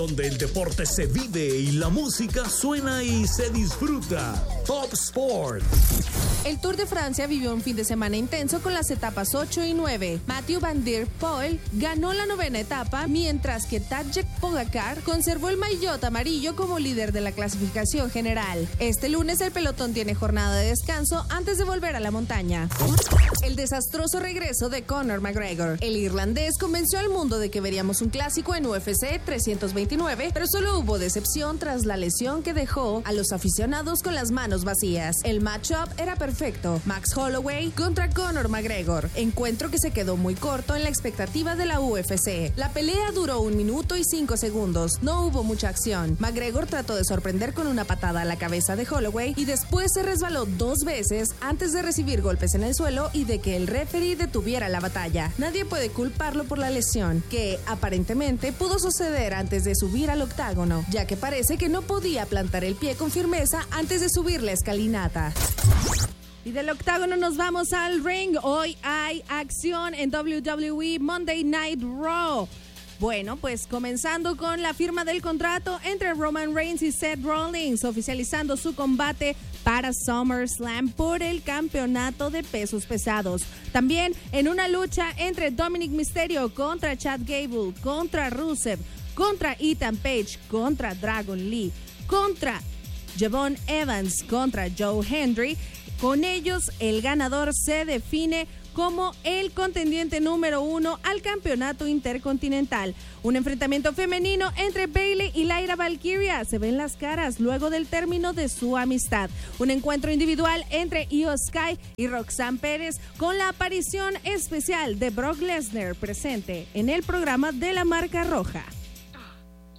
donde el deporte se vive y la música suena y se disfruta. Top Sport. El Tour de Francia vivió un fin de semana intenso con las etapas 8 y 9. Mathieu Van Der Poel ganó la 9ª etapa, mientras que Tadej Pogačar conservó el maillot amarillo como líder de la clasificación general. Este lunes el pelotón tiene jornada de descanso antes de volver a la montaña. El desastroso regreso de Conor McGregor. El irlandés convenció al mundo de que veríamos un clásico en UFC 329, pero solo hubo decepción tras la lesión que dejó a los aficionados con las manos vacías. El matchup era perfecto: Max Holloway contra Conor McGregor, encuentro que se quedó muy corto en la expectativa de la UFC. La pelea duró 1 minuto y 5 segundos, no hubo mucha acción. McGregor trató de sorprender con una patada a la cabeza de Holloway y después se resbaló 2 veces antes de recibir golpes en el suelo y de que el referee detuviera la batalla. Nadie puede culparlo por la lesión, que aparentemente pudo suceder antes de subir al octágono, ya que parece que no podía plantar el pie con firmeza antes de subir la escalinata. Y del octágono nos vamos al ring. Hoy hay acción en WWE Monday Night Raw. Bueno, pues comenzando con la firma del contrato entre Roman Reigns y Seth Rollins, oficializando su combate para SummerSlam por el campeonato de pesos pesados. También en una lucha entre Dominic Mysterio contra Chad Gable, contra Rusev, contra Ethan Page, contra Dragon Lee, contra Javon Evans, contra Joe Hendry. Con ellos, el ganador se define como el contendiente número 1 al campeonato intercontinental. Un enfrentamiento femenino entre Bayley y Lyra Valkyria se ven las caras luego del término de su amistad. Un encuentro individual entre Io Sky y Roxanne Pérez, con la aparición especial de Brock Lesnar presente en el programa de la Marca Roja.